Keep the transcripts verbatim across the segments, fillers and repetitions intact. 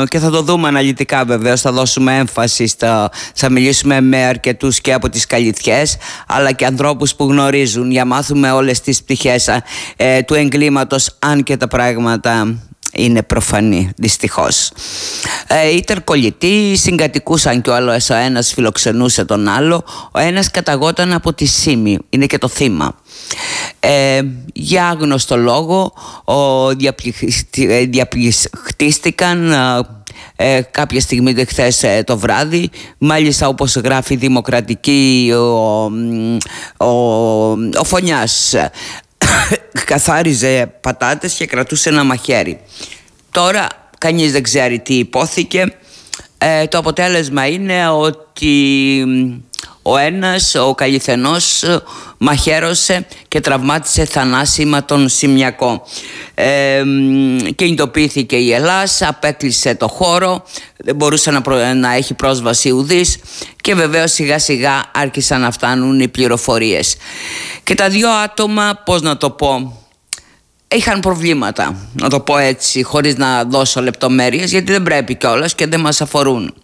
και θα το δούμε αναλυτικά βεβαίως, θα δώσουμε έμφαση στα, θα μιλήσουμε με αρκετούς και από τις καλυθιές αλλά και ανθρώπους που γνωρίζουν για μάθουμε όλες τις πτυχές ε, του εγκλήματος, αν και τα πράγματα είναι προφανή δυστυχώς. Ε, ήταν κολλητοί, συγκατοικούσαν και ο άλλος, ο ένας φιλοξενούσε τον άλλο, ο ένας καταγόταν από τη Σύμη, είναι και το θύμα. Ε, για άγνωστο λόγο ο, διαπληκτίστηκαν ε, κάποια στιγμή χθες ε, το βράδυ, μάλιστα όπως γράφει Δημοκρατική ο, ο, ο Φωνιάς καθάριζε πατάτες και κρατούσε ένα μαχαίρι. Τώρα κανείς δεν ξέρει τι υπόθηκε. ε, το αποτέλεσμα είναι ότι ο ένας, ο Καλυθενός, μαχαίρωσε και τραυμάτισε θανάσιμα τον Σιμιακό. Ε, κινητοποιήθηκε η Ελλάς, απέκλεισε το χώρο, δεν μπορούσε να, προ... να έχει πρόσβαση ουδής και βεβαίως σιγά σιγά άρχισαν να φτάνουν οι πληροφορίες. Και τα δύο άτομα, πώς να το πω, είχαν προβλήματα, να το πω έτσι, χωρίς να δώσω λεπτομέρειες, γιατί δεν πρέπει κιόλας και δεν μας αφορούν.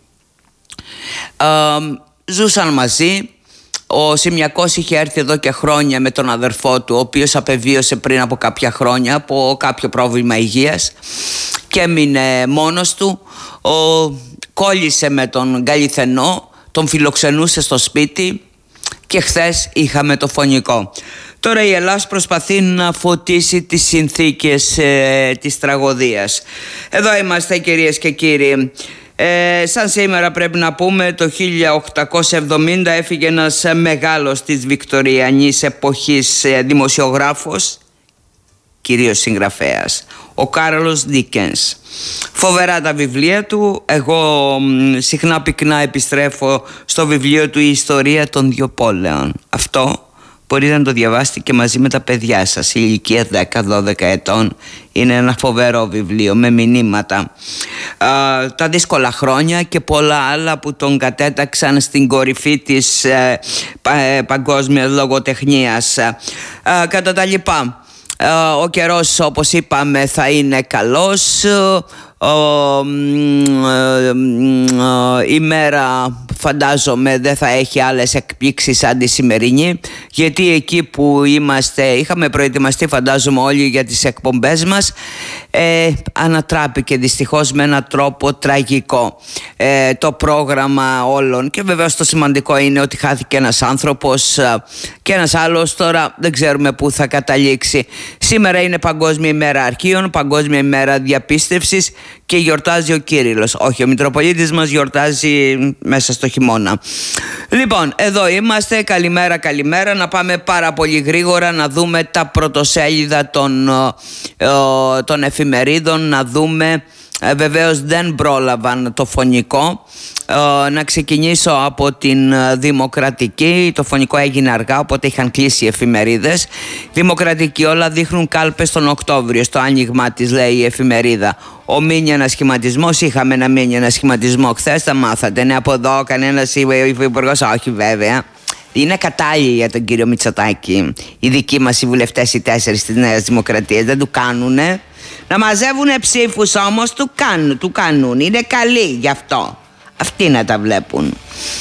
Ε, ζούσαν μαζί. Ο Σιμιακός είχε έρθει εδώ και χρόνια με τον αδερφό του, ο οποίος απεβίωσε πριν από κάποια χρόνια από κάποιο πρόβλημα υγείας και έμεινε μόνος του. Ο, κόλλησε με τον Καλυθενό, τον φιλοξενούσε στο σπίτι και χθες είχαμε το φωνικό. Τώρα η Ελλάς προσπαθεί να φωτίσει τις συνθήκες ε, της τραγωδίας. Εδώ είμαστε, κυρίες και κύριοι. Ε, σαν σήμερα πρέπει να πούμε, το χίλια οκτακόσια εβδομήντα έφυγε ένας μεγάλος της βικτωριανής εποχής ε, δημοσιογράφος, κυρίως συγγραφέας, ο Κάρολος Ντίκενς. Φοβερά τα βιβλία του. Εγώ μ, συχνά πυκνά επιστρέφω στο βιβλίο του «Η ιστορία των δύο πόλεων». Αυτό μπορείτε να το διαβάσετε και μαζί με τα παιδιά σας, η ηλικία δέκα δώδεκα ετών. Είναι ένα φοβερό βιβλίο με μηνύματα. Α, τα δύσκολα χρόνια και πολλά άλλα που τον κατέταξαν στην κορυφή της ε, πα, ε, παγκόσμιας λογοτεχνίας. Α, κατά τα λοιπά, α, ο καιρός, όπως είπαμε, θα είναι καλός. Ο, η μέρα φαντάζομαι δεν θα έχει άλλες εκπλήξεις σαν τη σημερινή, γιατί εκεί που είμαστε είχαμε προετοιμαστεί φαντάζομαι όλοι για τις εκπομπές μας, ε, ανατράπηκε δυστυχώς με έναν τρόπο τραγικό ε, το πρόγραμμα όλων, και βεβαίως το σημαντικό είναι ότι χάθηκε ένας άνθρωπος ε, και ένας άλλος τώρα δεν ξέρουμε πού θα καταλήξει. Σήμερα είναι Παγκόσμια ημέρα αρχείων, Παγκόσμια ημέρα διαπίστευσης και γιορτάζει ο Κύριλλος. Όχι, ο Μητροπολίτης μας γιορτάζει μέσα στο χειμώνα. Λοιπόν, εδώ είμαστε. Καλημέρα, καλημέρα. Να πάμε πάρα πολύ γρήγορα να δούμε τα πρωτοσέλιδα των, ε, των εφημερίδων, να δούμε. Ε, βεβαίως δεν πρόλαβαν το φωνικό. Ε, να ξεκινήσω από την Δημοκρατική. Το φωνικό έγινε αργά, οπότε είχαν κλείσει οι εφημερίδες. Δημοκρατική, όλα δείχνουν κάλπες τον Οκτώβριο. Στο άνοιγμα της λέει η εφημερίδα. Ο μίνι ανασχηματισμός, είχαμε ένα μίνι ανασχηματισμό χθες, τα μάθατε. Ναι, από εδώ κανένας υφυπουργός, όχι βέβαια. Είναι κατάλληλοι για τον κύριο Μητσοτάκη. Οι δικοί μας οι βουλευτές, οι τέσσερις της Νέας Δημοκρατίας, δεν του κάνουνε. Να μαζεύουνε ψήφους όμως, του κάνουν, του κάνουν. Είναι καλοί γι' αυτό. Αυτοί να τα βλέπουν.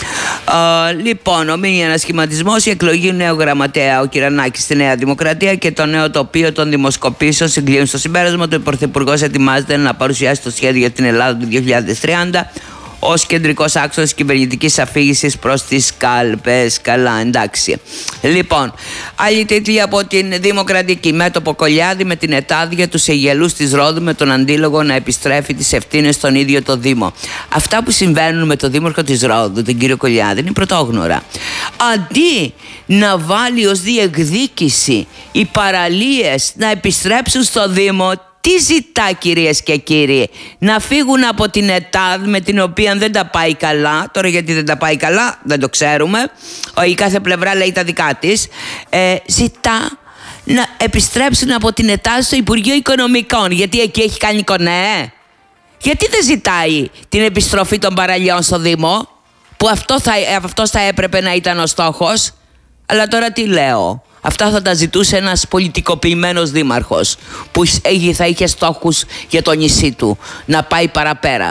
Uh, λοιπόν, ο μήνυ ανασχηματισμός, η εκλογή νέου γραμματέα, ο Κυρανάκης στη Νέα Δημοκρατία και το νέο τοπίο των δημοσκοπήσεων συγκλίνουν στο συμπέρασμα ότι ο Πρωθυπουργός ετοιμάζεται να παρουσιάσει το σχέδιο για την Ελλάδα του δύο χιλιάδες τριάντα ως κεντρικός άξονας κυβερνητικής αφήγησης προς τις κάλπες. Καλά, εντάξει. Λοιπόν, άλλη τίτλοι από την Δημοκρατική. Μέτωπο Κολιάδη με την ΕΤΑΔ τους Αιγελούς της Ρόδου, με τον αντίλογο να επιστρέφει τις ευθύνες στον ίδιο το Δήμο. Αυτά που συμβαίνουν με τον Δήμαρχο της Ρόδου, τον κύριο Κολιάδη, είναι πρωτόγνωρα. Αντί να βάλει ως διεκδίκηση οι παραλίες να επιστρέψουν στο Δήμο, τι ζητά, κυρίες και κύριοι? Να φύγουν από την ΕΤΑΔ με την οποία δεν τα πάει καλά. Τώρα γιατί δεν τα πάει καλά δεν το ξέρουμε, η κάθε πλευρά λέει τα δικά της. ε, Ζητά να επιστρέψουν από την ΕΤΑΔ στο Υπουργείο Οικονομικών, γιατί εκεί έχει κάνει κονέ. Γιατί δεν ζητάει την επιστροφή των παραλιών στο Δήμο, που αυτό θα, αυτός θα έπρεπε να ήταν ο στόχος? Αλλά τώρα τι λέω? Αυτά θα τα ζητούσε ένας πολιτικοποιημένος δήμαρχος που θα είχε στόχους για το νησί του, να πάει παραπέρα.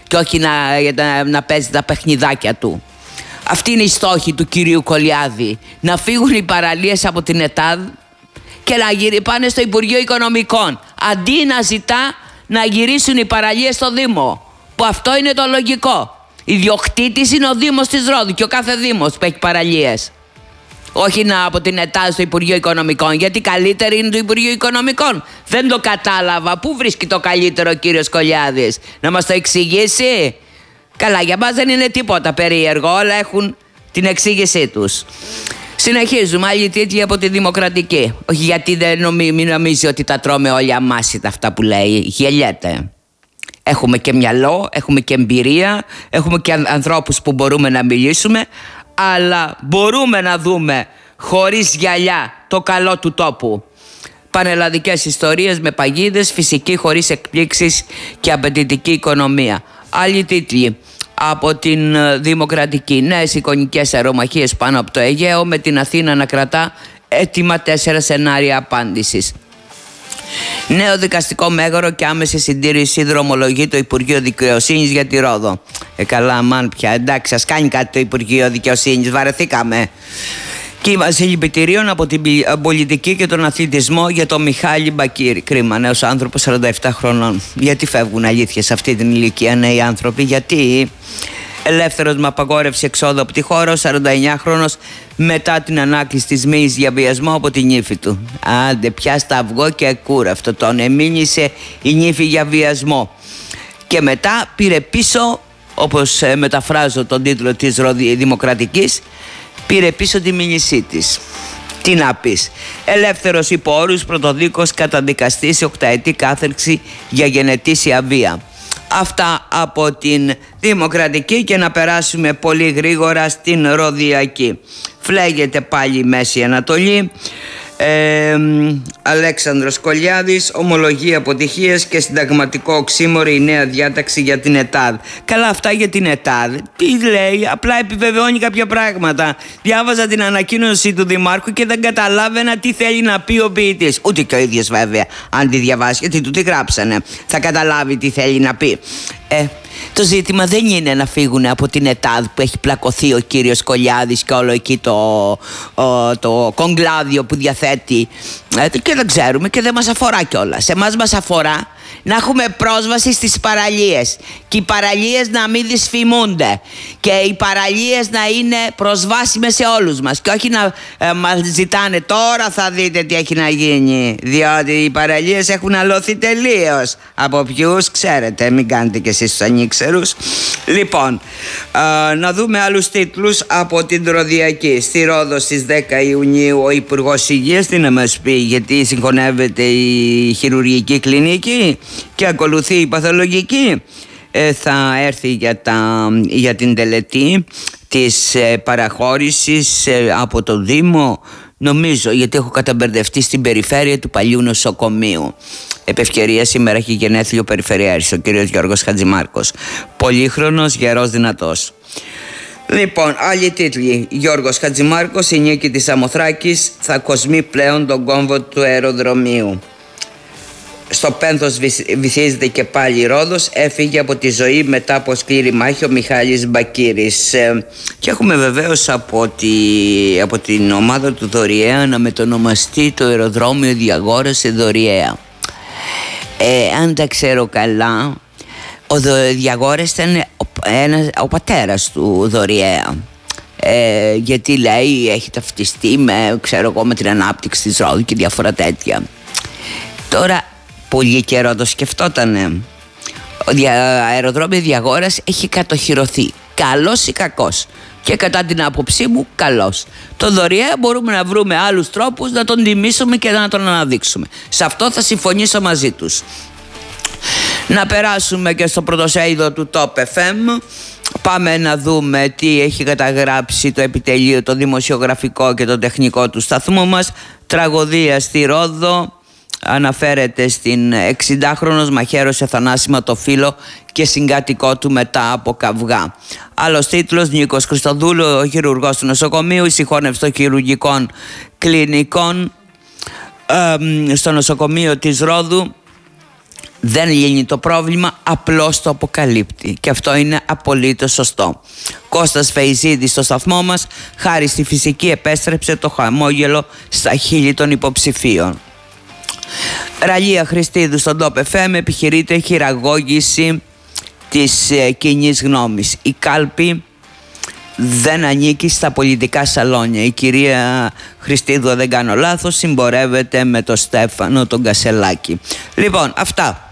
και όχι να, να, να παίζει τα παιχνιδάκια του. Αυτή είναι η στόχη του κυρίου Κολιάδη. Να φύγουν οι παραλίες από την ΕΤΑΔ και να γυρι, πάνε στο Υπουργείο Οικονομικών. Αντί να ζητά να γυρίσουν οι παραλίες στο Δήμο. Που αυτό είναι το λογικό. Ιδιοκτήτης είναι ο Δήμος της Ρόδου και ο κάθε Δήμος που έχει παραλίες. Όχι να από την ΕΤΑΔ στο Υπουργείο Οικονομικών. Γιατί καλύτερη είναι το Υπουργείο Οικονομικών. Δεν το κατάλαβα. Πού βρίσκει το καλύτερο ο κύριος Κολιάδης? Να μας το εξηγήσει? Καλά, για μας δεν είναι τίποτα περίεργο. Όλα έχουν την εξήγησή τους. Συνεχίζουμε. Άλλοι τίτλοι από τη Δημοκρατική. Όχι, γιατί δεν νομί, μην νομίζει ότι τα τρώμε όλοι αμάσιτα αυτά που λέει. Γελιέται. Έχουμε και μυαλό, έχουμε και εμπειρία, έχουμε και ανθρώπους που μπορούμε να μιλήσουμε, αλλά μπορούμε να δούμε χωρίς γυαλιά το καλό του τόπου. Πανελλαδικές ιστορίες με παγίδες, φυσική χωρίς εκπλήξεις και απαιτητική οικονομία. Άλλοι τίτλοι από την Δημοκρατική. Νέες εικονικές αερομαχίες πάνω από το Αιγαίο, με την Αθήνα να κρατά έτοιμα τέσσερα σενάρια απάντησης. Νέο δικαστικό μέγαρο και άμεση συντήρηση δρομολογεί το Υπουργείο Δικαιοσύνης για τη Ρόδο. Ε, καλά, μαν πια. Εντάξει, ας κάνει κάτι το Υπουργείο Δικαιοσύνης. Βαρεθήκαμε. Και η Βασίλη Πιτηρίων από την πολιτική και τον αθλητισμό για τον Μιχάλη Μπακύρη. Κρίμα, νέος άνθρωπος σαράντα επτά χρονών. Γιατί φεύγουν αλήθεια σε αυτή την ηλικία νέοι άνθρωποι? Γιατί? Ελεύθερος με απαγόρευση εξόδου από τη χώρα, σαράντα εννιά χρόνος, μετά την ανάκληση της μοίης για βιασμό από την νύφη του. Άντε, πια στα αυγό και ακούραυτο. Τον εμήνυσε η νύφη για βιασμό. Και μετά πήρε πίσω, όπως μεταφράζω τον τίτλο της Δημοκρατικής, πήρε πίσω τη μήνυσή της. Τι να πεις? Ελεύθερος υπό όρους, πρωτοδίκος καταδικαστής σε οκταετή κάθερξη για γενετήσια βία. Αυτά από την Δημοκρατική και να περάσουμε πολύ γρήγορα στην Ροδιακή. Φλέγεται πάλι η Μέση Ανατολή. Ε, Αλέξανδρος Κολιάδης, ομολογεί αποτυχίες και συνταγματικό οξύμορο η νέα διάταξη για την ΕΤΑΔ. Καλά, αυτά για την ΕΤΑΔ. Τι λέει? Απλά επιβεβαιώνει κάποια πράγματα. Διάβαζα την ανακοίνωση του Δημάρχου και δεν καταλάβαινα τι θέλει να πει ο ποιητής. Ούτε και ο ίδιος βέβαια, αν τη διαβάσει, γιατί του τη γράψανε, θα καταλάβει τι θέλει να πει. Ε, το ζήτημα δεν είναι να φύγουν από την ΕΤΑΔ που έχει πλακωθεί ο κύριος Κολιάδης και όλο εκεί το, ο, το κογκλάδιο που διαθέτει, ε, και δεν ξέρουμε και δεν μας αφορά κιόλας. Εμάς μας αφορά να έχουμε πρόσβαση στις παραλίες και οι παραλίες να μην δυσφημούνται και οι παραλίες να είναι προσβάσιμες σε όλους μας και όχι να ε, μας ζητάνε τώρα θα δείτε τι έχει να γίνει, διότι οι παραλίες έχουν αλωθεί τελείως. Από ποιους? Ξέρετε, μην κάνετε κι εσείς τους ανήξερους. Λοιπόν, ε, να δούμε άλλους τίτλους από την Ροδιακή. Στη Ρόδο στις δέκα Ιουνίου ο Υπουργός Υγείας, τι να μας πει, γιατί συγχωνεύεται η χειρουργική κλινική και ακολουθεί η παθολογική. Ε, θα έρθει για, τα, για την τελετή της ε, παραχώρησης ε, από το Δήμο, νομίζω, γιατί έχω καταμπερδευτεί, στην περιφέρεια του παλιού νοσοκομείου. Επ' ευκαιρία σήμερα έχει γενέθλιο ο Περιφερειάρχης, ο κύριος Γιώργος Χατζημάρκος. Πολύχρονος, γερός, δυνατός. Λοιπόν, άλλοι τίτλοι. Γιώργος Χατζημάρκος, η νίκη της Σαμοθράκης θα κοσμεί πλέον τον κόμβο του αεροδρομίου. Στο πένθος βυθίζεται και πάλι η Ρόδος. Έφυγε από τη ζωή μετά από σκληρή μάχη ο Μιχάλης Μπακύρης. Ε, και έχουμε βεβαίως από, τη, από την ομάδα του Δωριαία να μετονομαστεί το αεροδρόμιο Διαγόρας σε Δωριαία. Ε, αν τα ξέρω καλά, ο Διαγόρας ήταν ο, ένας, ο πατέρας του Δωριαία. Ε, γιατί λέει έχει ταυτιστεί με, ξέρω εγώ, με την ανάπτυξη της Ρόδου και διάφορα τέτοια. Τώρα πολύ καιρό το σκεφτότανε. Ο δια, αεροδρόμιο Διαγόρας έχει κατοχυρωθεί. Καλός ή κακός? Και κατά την άποψή μου καλός. Το Δωριαία μπορούμε να βρούμε άλλους τρόπους να τον τιμήσουμε και να τον αναδείξουμε. Σε αυτό θα συμφωνήσω μαζί τους. Να περάσουμε και στο πρωτοσέλιδο του Top εφ εμ. Πάμε να δούμε τι έχει καταγράψει το επιτελείο, το δημοσιογραφικό και το τεχνικό του σταθμού μας. Τραγωδία στη Ρόδο. Αναφέρεται στην εξηντάχρονος μαχαίρωσε θανάσιμα το φίλο και συγκάτοικό του μετά από καυγά. Άλλος τίτλος, Νίκος Χριστοδούλου, ο χειρουργός του νοσοκομείου, η συγχώνευση των χειρουργικών κλινικών ε, στο νοσοκομείο της Ρόδου δεν λύνει το πρόβλημα, απλώς το αποκαλύπτει. Και αυτό είναι απολύτως σωστό. Κώστας Φεϊζίδης στο σταθμό μας, χάρη στη φυσική, επέστρεψε το χαμόγελο στα χείλη των υποψηφίων. Ραλία Χριστίδου στον Top εφ εμ, επιχειρείται χειραγώγηση της ε, κοινής γνώμης. Η κάλπη δεν ανήκει στα πολιτικά σαλόνια. Η κυρία Χριστίδου, δεν κάνω λάθος, συμπορεύεται με τον Στέφανο τον Κασελάκη. Λοιπόν, αυτά.